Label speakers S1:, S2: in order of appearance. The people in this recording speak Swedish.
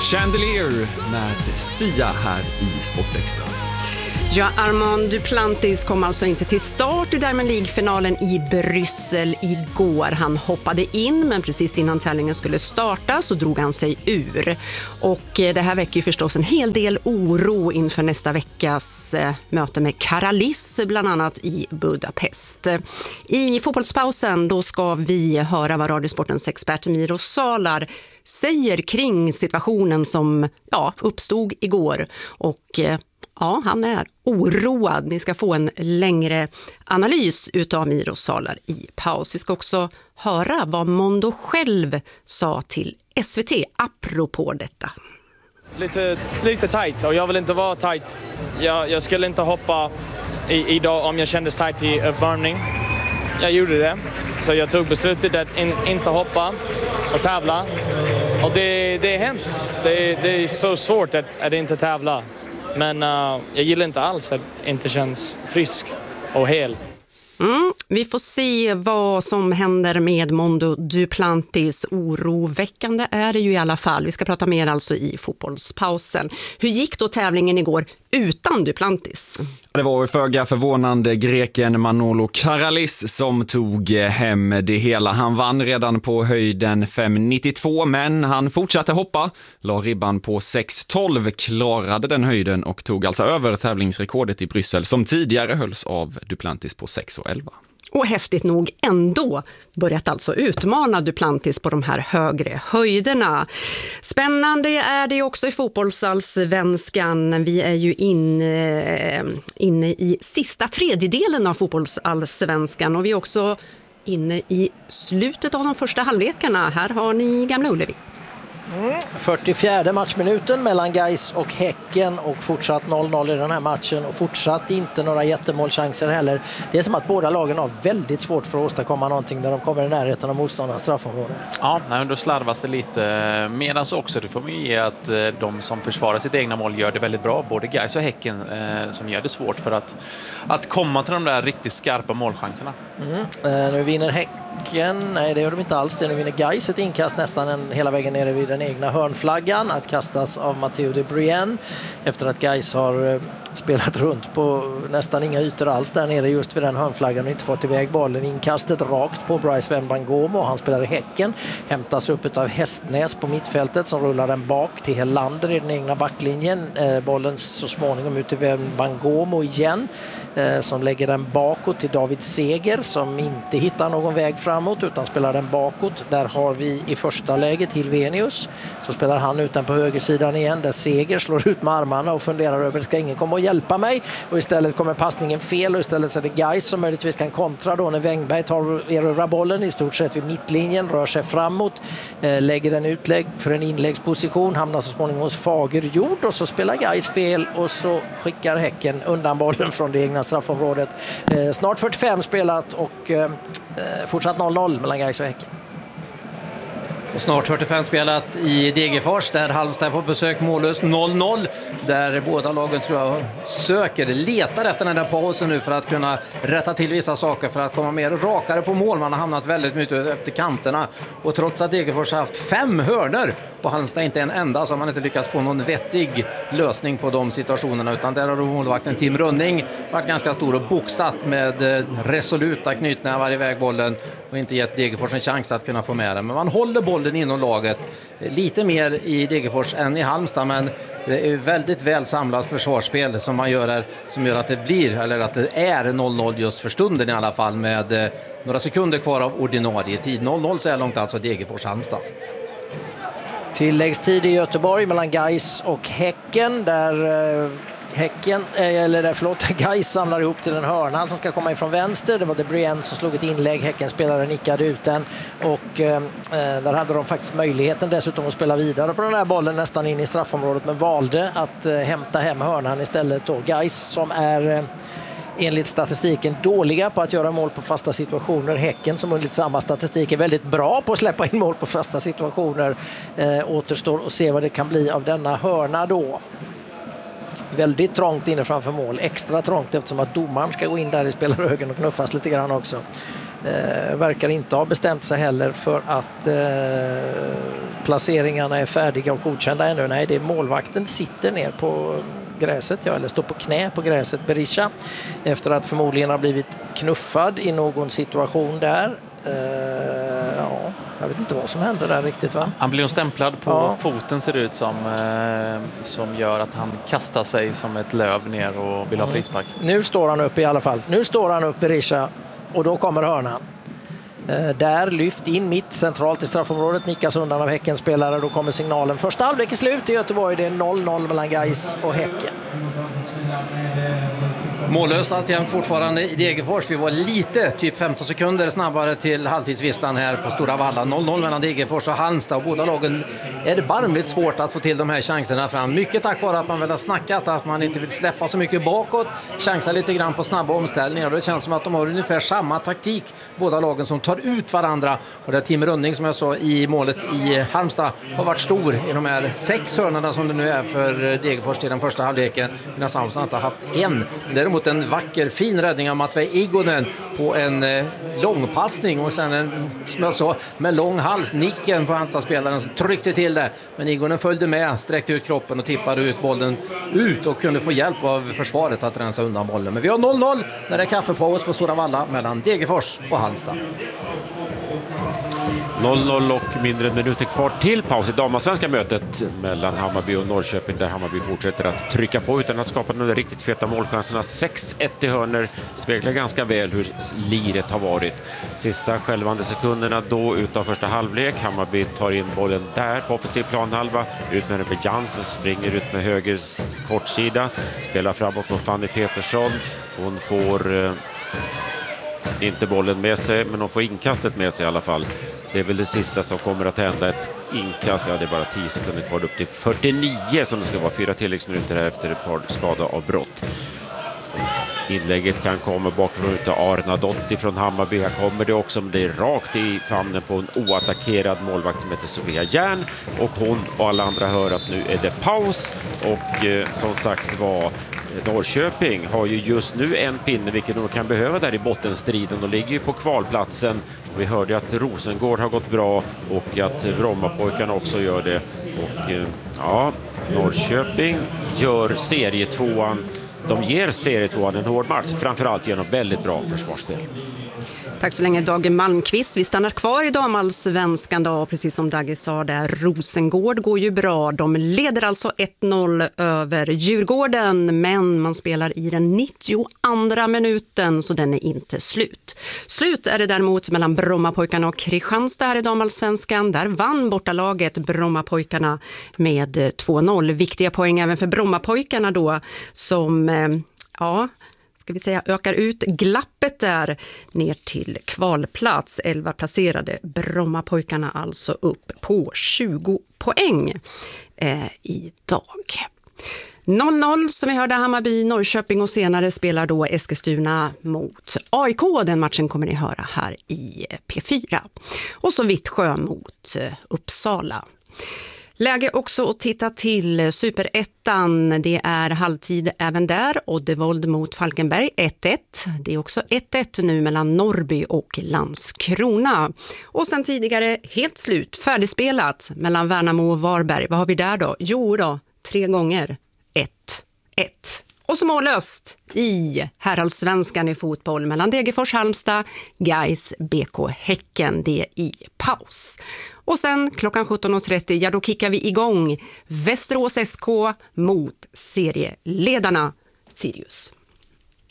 S1: Chandelier med Sia här i Sportextra.
S2: Ja, Armand Duplantis kom alltså inte till start i Diamond League-finalen i Bryssel igår. Han hoppade in, men precis innan tävlingen skulle starta så drog han sig ur. Och det här väcker ju förstås en hel del oro inför nästa veckas möte med Karalis, bland annat i Budapest. I fotbollspausen då ska vi höra vad Radiosportens expert Miro Salar säger kring situationen som uppstod igår. Och han är oroad. Ni ska få en längre analys utav Miro Salar i paus. Vi ska också höra vad Mondo själv sa till SVT apropå detta.
S3: Lite tight, och jag vill inte vara tight. Jag skulle inte hoppa idag om jag kändes tight i uppvärmning. Jag gjorde det. Så jag tog beslutet att inte hoppa och tävla. Och det är hemskt. Det är så svårt att inte tävla. Men jag gillar inte alls att inte känns frisk och hel.
S2: Vi får se vad som händer med Mondo Duplantis. Oroväckande är det ju i alla fall. Vi ska prata mer alltså i fotbollspausen. Hur gick då tävlingen igår utan Duplantis?
S1: Det var föga förvånande greken Manolo Karalis som tog hem det hela. Han vann redan på höjden 5,92, men han fortsatte hoppa. La ribban på 6,12, klarade den höjden och tog alltså över tävlingsrekordet i Bryssel som tidigare hölls av Duplantis på 6,11.
S2: Och häftigt nog ändå börjat alltså utmana Duplantis på de här högre höjderna. Spännande är det också i fotbollsallsvenskan. Vi är ju inne i sista tredjedelen av fotbollsallsvenskan och vi är också inne i slutet av de första halvlekarna. Här har ni Gamla Ullevi.
S4: 44 matchminuten mellan Gais och Häcken och fortsatt 0-0 i den här matchen och fortsatt inte några jättemålchanser heller. Det är som att båda lagen har väldigt svårt för att åstadkomma någonting när de kommer i närheten av motståndarnas straffområde.
S5: Ja, då slarvas det lite. Medan också, det får man ge att de som försvarar sitt egna mål gör det väldigt bra. Både Gais och Häcken som gör det svårt för att komma till de där riktigt skarpa målchanserna.
S4: Nu vinner Häcken. Nej, det gör de inte alls. Nu vinner Gais ett inkast nästan hela vägen nere vid den egna hörnflaggan. Att kastas av Matteo de Brienne efter att Gais har spelat runt på nästan inga ytor alls där nere just vid den hörnflaggan och inte fått iväg bollen. Inkastet rakt på Bryce Wembangomo. Han spelar i Häcken. Hämtas upp av Hästnäs på mittfältet som rullar den bak till Helander i den egna backlinjen. Bollen så småningom ut till Wembangomo igen som lägger den bakåt till David Seger som inte hittar någon väg framåt utan spelar den bakåt. Där har vi i första läget till Venius. Så spelar han ut den på högersidan igen där Seger slår ut med armarna och funderar över ska ingen komma och hjälpa mig? Och istället kommer passningen fel och istället så är det Gais som möjligtvis kan kontra då när Wängberg erövrar bollen i stort sett vid mittlinjen, rör sig framåt, lägger en utlägg för en inläggsposition, hamnar så småningom hos Fagerjord och så spelar Gais fel och så skickar Häcken undan bollen från det egna straffområdet. Snart 45 spelat och fortsatt 0-0 mellan Gais och Häcken.
S6: Och snart 45 spelat i Degerfors där Halmstad på besök mållös 0-0 där båda lagen tror jag letar efter den där pausen nu för att kunna rätta till vissa saker för att komma mer rakare på mål. Man har hamnat väldigt mycket efter kanterna och trots att Degerfors har haft 5 hörnor och Halmstad inte en enda så har man inte lyckats få någon vettig lösning på de situationerna utan där har målvakten Tim Rönning varit ganska stor och boxat med resoluta knytningar i iväg bollen och inte gett Degerfors en chans att kunna få med den. Men man håller bollen inom laget lite mer i Degerfors än i Halmstad men det är väldigt väl samlat försvarsspel som man gör som gör att det blir eller att det är 0-0 just för stunden i alla fall med några sekunder kvar av ordinarie tid. 0-0 så är långt alltså Degerfors-Halmstad.
S4: Tilläggstid i Göteborg mellan Gais och Häcken där Gais samlar ihop till en hörna som ska komma ifrån vänster. Det var De Brienne som slog ett inlägg. Häckenspelaren nickade ut den och där hade de faktiskt möjligheten dessutom att spela vidare på den här bollen nästan in i straffområdet men valde att hämta hem hörnan istället då. Gais som är enligt statistiken dåliga på att göra mål på fasta situationer. Häcken som enligt samma statistik är väldigt bra på att släppa in mål på fasta situationer. Återstår att se vad det kan bli av denna hörna då. Väldigt trångt inne framför mål. Extra trångt eftersom att domaren ska gå in där i spelarhögen och knuffas lite grann också. verkar inte ha bestämt sig heller för att placeringarna är färdiga och godkända ännu. Nej, det är målvakten sitter ner på gräset, eller står på knä på gräset, Berisha, efter att förmodligen ha blivit knuffad i någon situation där. Jag vet inte vad som hände där riktigt, va?
S5: Han blir nog stämplad på foten, ser det ut som gör att han kastar sig som ett löv ner och vill ha frispark.
S4: Nu står han upp i alla fall. Nu står han upp, Berisha, och då kommer hörnan. Där lyft in mitt centralt i straffområdet, nickas undan av Häckens spelare. Då kommer signalen. Första halvlek är slut i Göteborg. Det är 0-0 mellan Gais och Häcken.
S6: Mållöst alltjämt fortfarande i Degerfors. Vi var lite, typ 15 sekunder snabbare till halvtidsvisslan här på Stora Valla. 0-0 mellan Degerfors och Halmstad. Och båda lagen är det barmligt svårt att få till de här chanserna fram. Mycket tack vare att man väl har snackat att man inte vill släppa så mycket bakåt. Chansa lite grann på snabba omställningar. Det känns som att de har ungefär samma taktik, båda lagen, som tar ut varandra. Och där Tim Rönning, som jag sa i målet i Halmstad, har varit stor i de här 6 hörnorna som det nu är för Degerfors till den första halvleken. Medan Halmstad inte har haft en. Däremot en vacker, fin räddning av Matvei Igonen på en långpassning och sen en, som jag sa, med lång hals, nicken på Halmstad-spelaren som tryckte till det. Men Igonen följde med, sträckte ut kroppen och tippade ut bollen ut och kunde få hjälp av försvaret att rensa undan bollen. Men vi har 0-0 när det är kaffepaus på Stora Valla mellan Degerfors och Halmstad.
S7: 0-0 och mindre än minuter kvar till paus i damallsvenska mötet mellan Hammarby och Norrköping, där Hammarby fortsätter att trycka på utan att skapa några riktigt feta målchanserna. 6-1 i hörner speglar ganska väl hur liret har varit. Sista självande sekunderna då utav första halvlek. Hammarby tar in bollen där på offensiv planhalva. Ut med Rebbe Jansen, springer ut med höger kortsida. Spelar framåt mot Fanny Petersson. Hon får inte bollen med sig, men hon får inkastet med sig i alla fall. Det är väl det sista som kommer att hända, ett inkast. Ja, det är bara 10 sekunder kvar upp till 49 som det ska vara, 4 tilläggsminuter här efter ett par skadeavbrott. Inlägget kan komma bakifrån utav Arna Dotti från Hammarby. Här kommer det också, men det är rakt i famnen på en oattackerad målvakt som heter Sofia Järn. Och hon och alla andra hör att nu är det paus. Och som sagt var, Norrköping har ju just nu en pinne, vilket de kan behöva där i bottenstriden. De ligger ju på kvalplatsen. Och vi hörde att Rosengård har gått bra och att Brommapojkarna också gör det. Och ja, Norrköping gör serietvåan. De ger serietvåan en hård match, framförallt genom väldigt bra försvarsspel.
S2: Tack så länge, Dag Malmqvist. Vi stannar kvar i damallsvenskan då, precis som Dagge sa där. Rosengård går ju bra. De leder alltså 1-0 över Djurgården, men man spelar i den 92:a minuten, så den är inte slut. Slut är det däremot mellan Brommapojkarna och Kristianstad här i damallsvenskan. Där vann bortalaget Brommapojkarna med 2-0. Viktiga poäng även för Brommapojkarna då, som ska vi säga ökar ut glappet där ner till kvalplats. 11 placerade Brommapojkarna alltså upp på 20 poäng idag. 0-0 som vi hörde Hammarby, Norrköping, och senare spelar då Eskilstuna mot AIK. Den matchen kommer ni höra här i P4. Och så Vittsjö mot Uppsala. Läge också att titta till Superettan. Det är halvtid även där. Oddevold mot Falkenberg 1-1. Det är också 1-1 nu mellan Norrby och Landskrona. Och sen tidigare helt slut, färdigspelat mellan Värnamo och Varberg. Vad har vi där då? Jo då, 3 gånger 1-1. Och så mållöst i herrallsvenskan i fotboll mellan Degerfors, Halmstad, Gais, BK Häcken. Det i paus. Och sen klockan 17.30, ja då kickar vi igång Västerås SK mot serieledarna Sirius.